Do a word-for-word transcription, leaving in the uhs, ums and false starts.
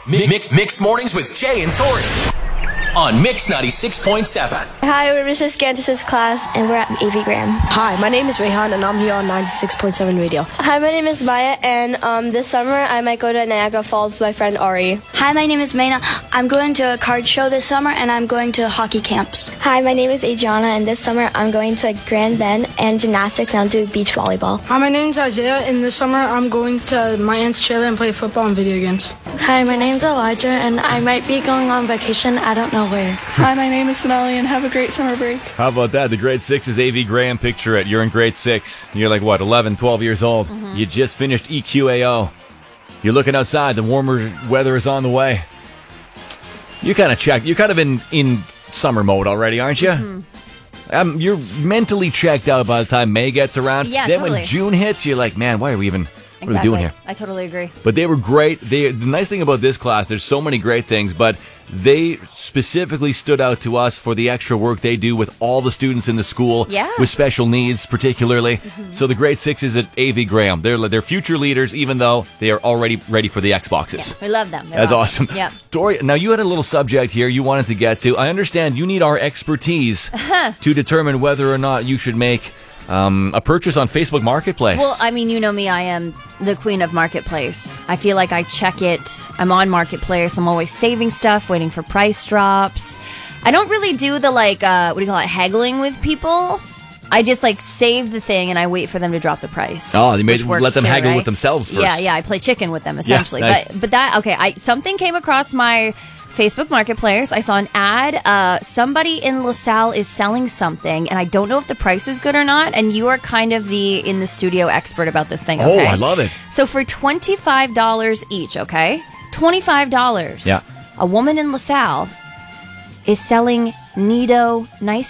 Mix Mixed Mornings with Jay and Tori on Mix ninety-six point seven. Hi, we're Missus Gantis' class, and we're at A V Graham. Hi, my name is Rehan, and I'm here on ninety-six point seven radio. Hi, my name is Maya, and um, this summer I might go to Niagara Falls with my friend Ari. Hi, my name is Maina. I'm going to a card show this summer, and I'm going to hockey camps. Hi, my name is Adriana, and this summer I'm going to Grand Bend and gymnastics, and I'll do beach volleyball. Hi, my name is Isaiah, and this summer I'm going to my aunt's trailer and play football and video games. Hi, my name's Elijah, and I might be going on vacation. I don't know where. Hi, my name is Sonali, and have a great summer break. How about that? The grade six is A V Graham. Picture it. You're in grade six. You're like, what, eleven, twelve years old. Mm-hmm. You just finished E Q A O. You're looking outside. The warmer weather is on the way. You're kind of checked. You're kind of in, in summer mode already, aren't you? Mm-hmm. Um, you're mentally checked out by the time May gets around. Yeah, Then totally. when June hits, you're like, man, why are we even... What exactly. are we doing here? I totally agree. But they were great. They, the nice thing about this class, there's so many great things, but they specifically stood out to us for the extra work they do with all the students in the school Yeah. with special needs, particularly. Mm-hmm. So the grade sixes at A V Graham, they're they're future leaders, even though they are already ready for the Xboxes. Yeah, we love them. They're That's awesome. Yep. Tori, now you had a little subject here you wanted to get to. I understand you need our expertise to determine whether or not you should make Um, a purchase on Facebook Marketplace. Well, I mean, you know me, I am the queen of Marketplace. I feel like I check it. I'm on Marketplace. I'm always saving stuff, waiting for price drops. I don't really do the, like, uh, what do you call it, haggling with people. I just, like, save the thing and I wait for them to drop the price. Oh, you may which works let them too, haggle right? with themselves first. Yeah, yeah, I play chicken with them, essentially. Yeah, nice. But but that, okay, I something came across my Facebook Marketplace. I saw an ad. Uh, somebody in LaSalle is selling something, and I don't know if the price is good or not. And you are kind of the in the studio expert about this thing. Okay? Oh, I love it. So for twenty-five dollars each, okay, twenty-five dollars. Yeah. A woman in LaSalle is selling Nido nice